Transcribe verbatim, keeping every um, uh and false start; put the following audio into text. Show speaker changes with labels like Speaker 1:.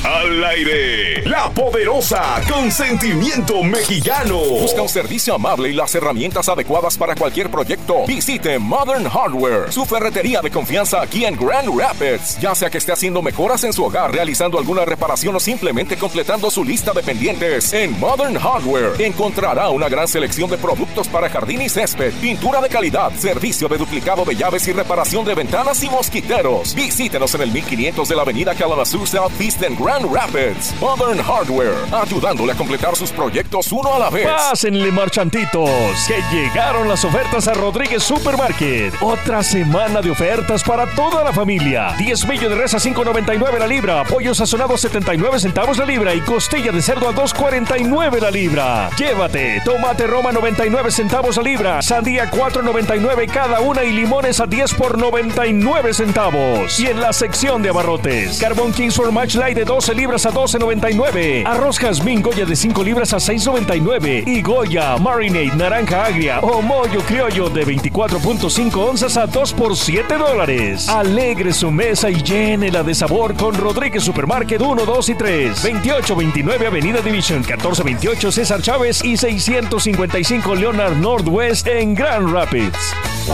Speaker 1: Al aire, la poderosa Consentimiento Mexicano.
Speaker 2: Busca un servicio amable y las herramientas adecuadas para cualquier proyecto. Visite Modern Hardware, su ferretería de confianza aquí en Grand Rapids. Ya sea que esté haciendo mejoras en su hogar, realizando alguna reparación o simplemente completando su lista de pendientes, en Modern Hardware encontrará una gran selección de productos para jardín y césped, pintura de calidad, servicio de duplicado de llaves y reparación de ventanas y mosquiteros. Visítenos en el mil quinientos de la avenida Kalamazoo Southeast en Grand Rapids. Modern Hardware, ayudándole a completar sus proyectos uno a la vez.
Speaker 3: Pásenle, marchantitos, que llegaron las ofertas a Rodríguez Supermarket. Otra semana de ofertas para toda la familia. diez millo de res a cinco noventa y nueve la libra, pollo sazonado a setenta y nueve centavos la libra y costilla de cerdo a dos cuarenta y nueve la libra. Llévate tomate Roma noventa y nueve centavos la libra, sandía cuatro noventa y nueve cada una y limones a diez por noventa y nueve centavos. Y en la sección de abarrotes, carbón Kingsford Match Light de doce libras a doce noventa y nueve, arroz jazmín Goya de cinco libras a seis noventa y nueve y Goya Marinade naranja agria o mollo criollo de veinticuatro punto cinco onzas a dos por siete dólares. Alegre su mesa y llénela de sabor con Rodríguez Supermarket uno, dos y tres. veintiocho veintinueve Avenida Division, catorce veintiocho César Chávez y seiscientos cincuenta y cinco Leonard Northwest en Grand Rapids.